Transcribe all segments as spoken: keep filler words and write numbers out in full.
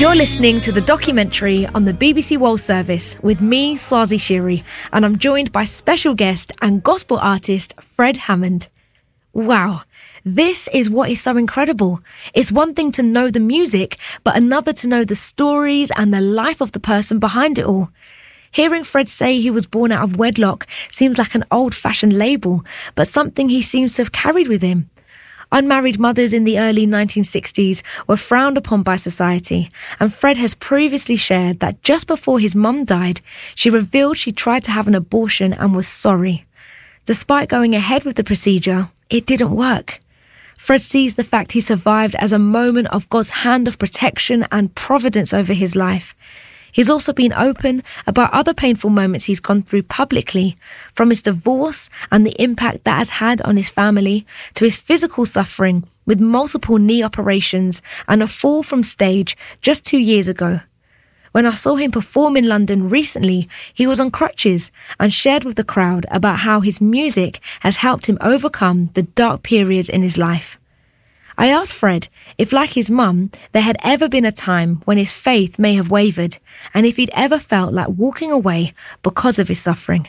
You're listening to the documentary on the B B C World Service with me, Swazi Shiri, and I'm joined by special guest and gospel artist Fred Hammond. Wow, this is what is so incredible. It's one thing to know the music, but another to know the stories and the life of the person behind it all. Hearing Fred say he was born out of wedlock seems like an old-fashioned label, but something he seems to have carried with him. Unmarried mothers in the early nineteen sixties were frowned upon by society, and Fred has previously shared that just before his mum died, she revealed she tried to have an abortion and was sorry. Despite going ahead with the procedure, it didn't work. Fred sees the fact he survived as a moment of God's hand of protection and providence over his life. He's also been open about other painful moments he's gone through publicly, from his divorce and the impact that has had on his family, to his physical suffering with multiple knee operations and a fall from stage just two years ago. When I saw him perform in London recently, he was on crutches and shared with the crowd about how his music has helped him overcome the dark periods in his life. I asked Fred if, like his mum, there had ever been a time when his faith may have wavered, and if he'd ever felt like walking away because of his suffering.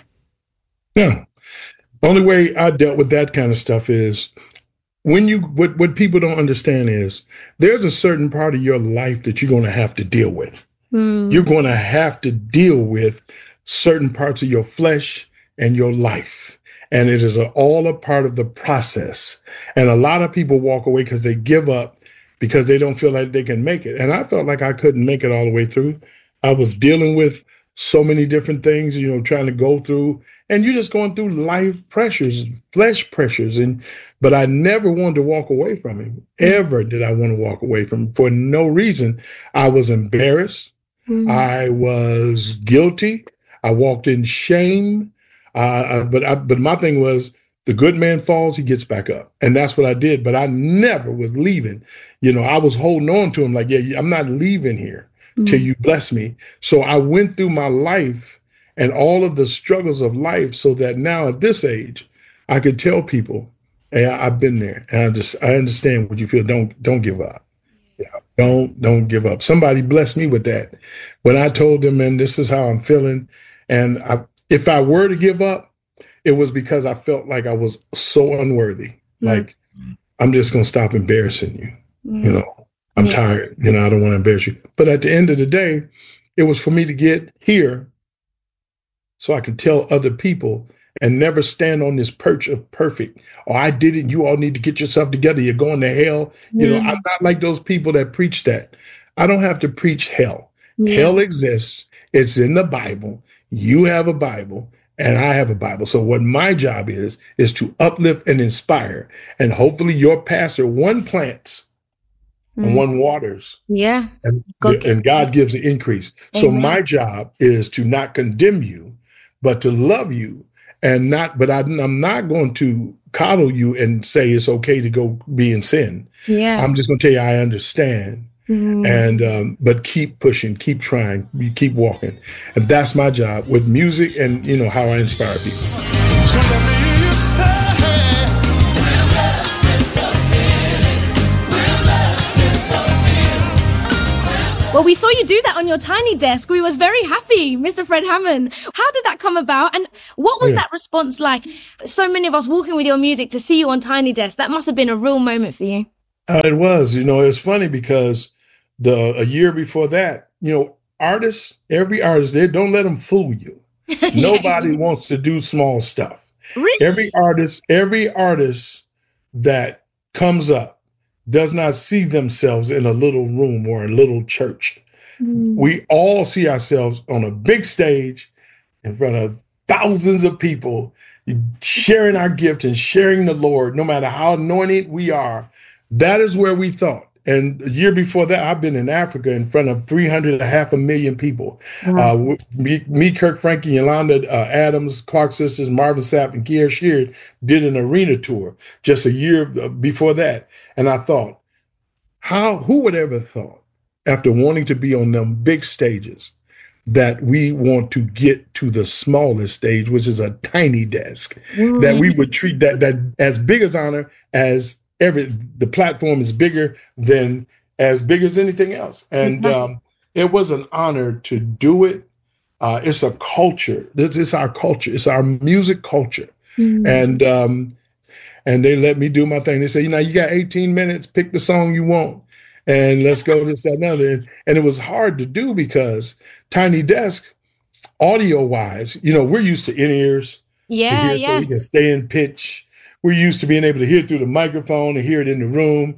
Yeah. The only way I dealt with that kind of stuff is when you, what, what people don't understand is there's a certain part of your life that you're going to have to deal with. Mm. You're going to have to deal with certain parts of your flesh and your life. And it is a, all a part of the process. And a lot of people walk away because they give up because they don't feel like they can make it. And I felt like I couldn't make it all the way through. I was dealing with so many different things, you know, trying to go through, and you're just going through life pressures, flesh pressures. And, but I never wanted to walk away from him. Ever did I want to walk away from him for no reason. I was embarrassed. Mm-hmm. I was guilty. I walked in shame. Uh, but I, but my thing was, the good man falls, he gets back up. And that's what I did. But I never was leaving. You know, I was holding on to him like, yeah, I'm not leaving here mm-hmm. till you bless me. So I went through my life and all of the struggles of life so that now at this age, I could tell people, hey, I, I've been there. And I just, I understand what you feel. Don't, don't give up. Yeah, don't, don't give up. Somebody blessed me with that. When I told them, and this is how I'm feeling. And I, if I were to give up, it was because I felt like I was so unworthy. Mm-hmm. Like, I'm just going to stop embarrassing you. Mm-hmm. You know, I'm yeah. tired. You know, I don't want to embarrass you. But at the end of the day, it was for me to get here so I could tell other people and never stand on this perch of perfect. Or I did it. You all need to get yourself together. You're going to hell. Mm-hmm. You know, I'm not like those people that preach that. I don't have to preach hell. Yeah. Hell exists. It's in the Bible. You have a Bible and I have a Bible. So what my job is, is to uplift and inspire. And hopefully your pastor, one plants mm. and one waters. Yeah. And God, and God gives the increase. So Amen. My job is to not condemn you, but to love you and not, but I, I'm not going to coddle you and say it's okay to go be in sin. Yeah. I'm just going to tell you, I understand. Mm-hmm. And, um, but keep pushing, keep trying, you keep walking. And that's my job with music and, you know, how I inspire people. Well, we saw you do that on your tiny desk. We was very happy, Mister Fred Hammond. How did that come about? And what was yeah. that response like? So many of us walking with your music to see you on tiny desk. That must have been a real moment for you. Uh, it was, you know, it's funny because the a year before that, you know, artists, every artist there, don't let them fool you. Nobody wants to do small stuff. Really? Every artist, every artist that comes up does not see themselves in a little room or a little church. Mm. We all see ourselves on a big stage in front of thousands of people, sharing our gift and sharing the Lord, no matter how anointed we are. That is where we thought. And a year before that, I've been in Africa in front of three hundred, a half a million people. Mm-hmm. Uh, me, me, Kirk Franklin, Yolanda uh, Adams, Clark Sisters, Marvin Sapp, and Kier Sheard did an arena tour just a year before that. And I thought, how, who would ever thought, after wanting to be on them big stages, that we want to get to the smallest stage, which is a tiny desk, mm-hmm. that we would treat that, that as big as honor as every, the platform is bigger than as big as anything else. And um, it was an honor to do it. Uh, it's a culture. This is our culture. It's our music culture. Mm. And um, and they let me do my thing. They say, you know, you got eighteen minutes, pick the song you want, and let's go this, that, and other. And it was hard to do because Tiny Desk, audio-wise, you know, we're used to in-ears. Yeah, hear, yeah. So we can stay in pitch. We're used to being able to hear through the microphone and hear it in the room.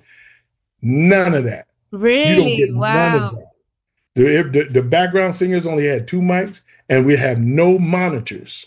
None of that. Really? You don't get wow. none of that. The, the, the background singers only had two mics, and we have no monitors.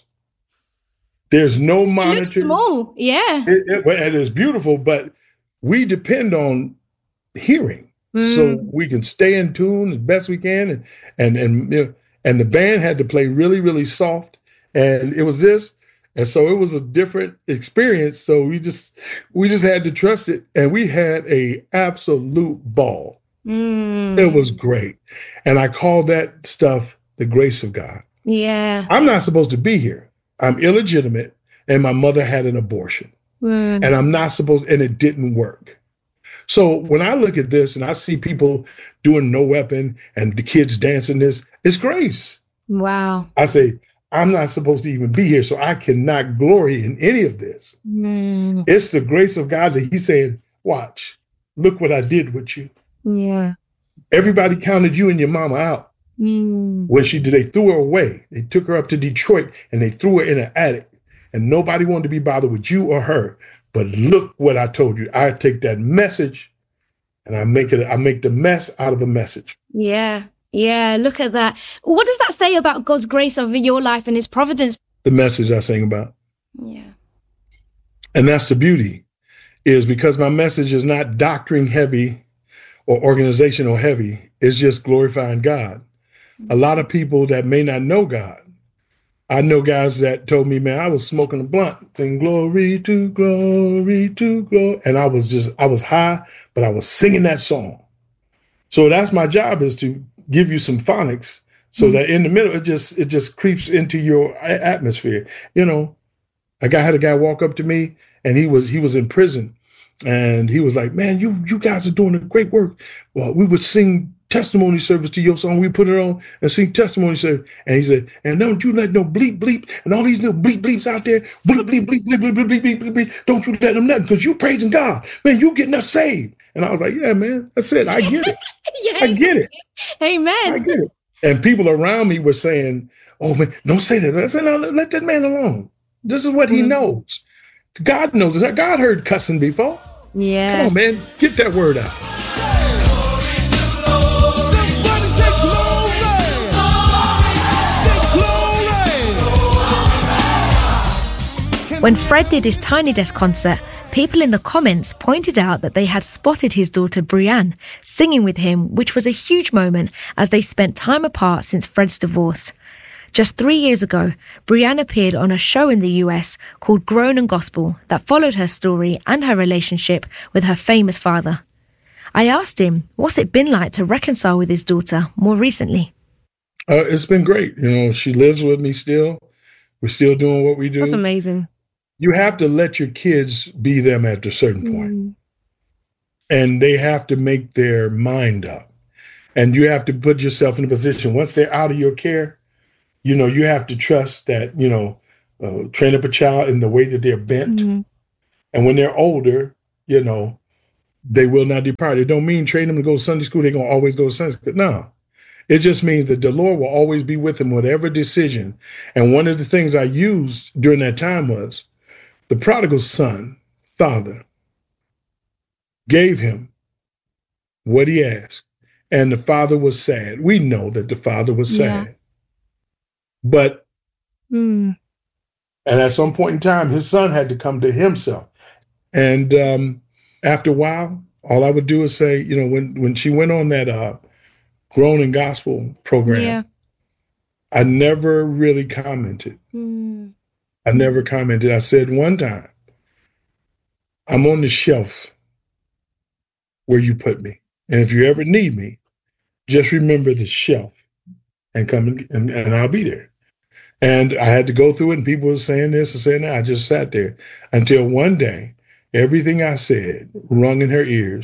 There's no monitors. It looks small, yeah. It, it, it is beautiful, but we depend on hearing, mm. so we can stay in tune as best we can. And and and you know, and the band had to play really, really soft, and it was this, and so it was a different experience. So we just we just had to trust it, and we had a absolute ball. Mm. It was great. And I call that stuff the grace of God. Yeah. I'm not supposed to be here. I'm illegitimate, and my mother had an abortion. Mm. And I'm not supposed, and it didn't work. So when I look at this and I see people doing No Weapon and the kids dancing this, it's grace. Wow. I say, I'm not supposed to even be here, so I cannot glory in any of this. Mm. It's the grace of God that he's saying, watch, look what I did with you. Yeah. Everybody counted you and your mama out. Mm. When she did, they threw her away. They took her up to Detroit and they threw her in an attic. And nobody wanted to be bothered with you or her. But look what I told you. I take that message and I make it, I make the mess out of a message. Yeah. Yeah. Look at that. What does that say about God's grace over your life and his providence? The message I sing about. Yeah. And that's the beauty, is because my message is not doctrine heavy or organizational heavy. It's just glorifying God. A lot of people that may not know God. I know guys that told me, man, I was smoking a blunt, saying glory to glory to glory. And I was just, I was high, but I was singing that song. So that's my job, is to give you some phonics so mm-hmm. that in the middle, it just, it just creeps into your atmosphere. You know, like I had a guy walk up to me and he was, he was in prison. And he was like, man, you you guys are doing a great work. Well, we would sing testimony service to your song. We put it on and sing testimony service. And he said, and don't you let no bleep, bleep, and all these little bleep, bleeps out there, bleep, bleep, bleep, bleep, bleep, bleep, bleep, bleep, bleep. Don't you let them nothing, because you praising God. Man, you getting us saved. And I was like, yeah, man, that's it. I get it. Yes. I get it. Amen. I get it. And people around me were saying, oh, man, don't say that. I said, no, let that man alone. This is what he mm-hmm. knows. God knows it. God heard cussing before. Yeah. Come on, man. Get that word out. When Fred did his Tiny Desk concert, people in the comments pointed out that they had spotted his daughter Brianne singing with him, which was a huge moment as they spent time apart since Fred's divorce. Just three years ago, Brianne appeared on a show in the U S called Grown and Gospel that followed her story and her relationship with her famous father. I asked him, what's it been like to reconcile with his daughter more recently? Uh, it's been great. You know, she lives with me still. We're still doing what we do. That's amazing. You have to let your kids be them at a certain point. Mm. And they have to make their mind up. And you have to put yourself in a position, once they're out of your care, you know, you have to trust that, you know, uh, train up a child in the way that they're bent. Mm-hmm. And when they're older, you know, they will not depart. It don't mean train them to go to Sunday school. They're going to always go to Sunday school. No, it just means that the Lord will always be with them, whatever decision. And one of the things I used during that time was the prodigal son, father, gave him what he asked. And the father was sad. We know that the father was sad. Yeah. But, mm. and at some point in time, his son had to come to himself. And um, after a while, all I would do is say, you know, when, when she went on that uh, Grown and Gospel program, yeah. I never really commented. Mm. I never commented. I said one time, I'm on the shelf where you put me. And if you ever need me, just remember the shelf and come and, and, and I'll be there. And I had to go through it, and people were saying this and saying that. I just sat there until one day, everything I said rung in her ears,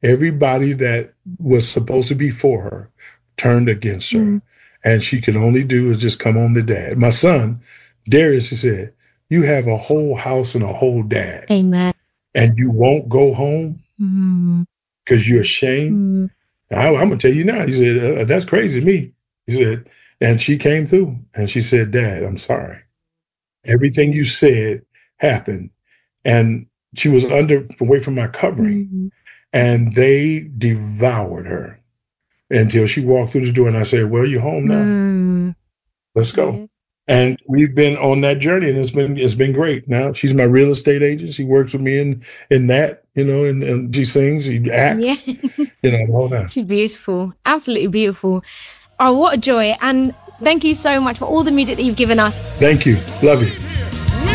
everybody that was supposed to be for her turned against her. Mm. And she could only do is just come home to dad. My son, Darius, he said, you have a whole house and a whole dad. Amen. And you won't go home because mm. you're ashamed. Mm. I, I'm going to tell you now. He said, uh, that's crazy to me. He said, and she came through and she said, Dad, I'm sorry. Everything you said happened. And she was under, away from my covering. Mm-hmm. And they devoured her until she walked through the door. And I said, well, you're home now. Mm. Let's go. Yeah. And we've been on that journey, and it's been it's been great. Now she's my real estate agent. She works with me in in that, you know, and, and she sings, she acts, yeah. you know, the whole time. She's beautiful, absolutely beautiful. Oh, what a joy! And thank you so much for all the music that you've given us. Thank you, love you.